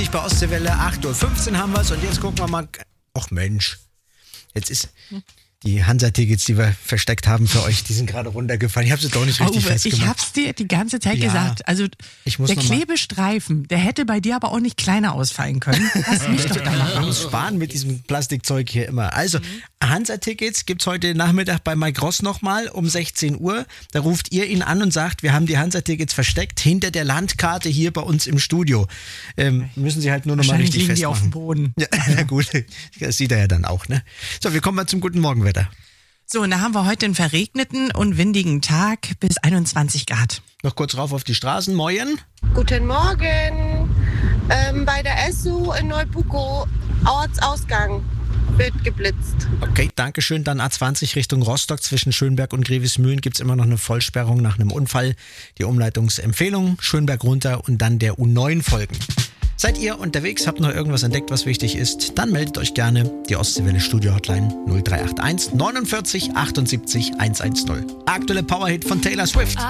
richtig bei Ostseewelle. 8.15 Uhr haben wir es und jetzt gucken wir mal. Ach Mensch, jetzt ist die Hansa-Tickets, die wir versteckt haben für euch, die sind gerade runtergefallen. Ich habe sie doch nicht richtig festgemacht. Ich hab's dir die ganze Zeit gesagt. Also der Klebestreifen, der hätte bei dir aber auch nicht kleiner ausfallen können. Lass mich doch da mal Man muss sparen mit diesem Plastikzeug hier immer. Also, Hansa-Tickets gibt's heute Nachmittag bei Mike Ross nochmal um 16 Uhr. Da ruft ihr ihn an und sagt, wir haben die Hansa-Tickets versteckt hinter der Landkarte hier bei uns im Studio. Müssen sie halt nur nochmal richtig liegen festmachen. Die auf dem Boden. Ja, na gut, das sieht er ja dann auch, ne? So, wir kommen mal zum guten Morgenwetter. So, und da haben wir heute einen verregneten und windigen Tag bis 21 Grad. Noch kurz rauf auf die Straßen. Moin. Guten Morgen. Bei der SU in Neubuko, Ortsausgang, wird geblitzt. Okay, danke schön. Dann A20 Richtung Rostock zwischen Schönberg und Grevesmühlen gibt es immer noch eine Vollsperrung nach einem Unfall. Die Umleitungsempfehlung, Schönberg runter und dann der U9 folgen. Seid ihr unterwegs, habt noch irgendwas entdeckt, was wichtig ist, dann meldet euch gerne. Die Ostseewelle Studio Hotline 0381 49 78 110. Aktuelle Powerhit von Taylor Swift.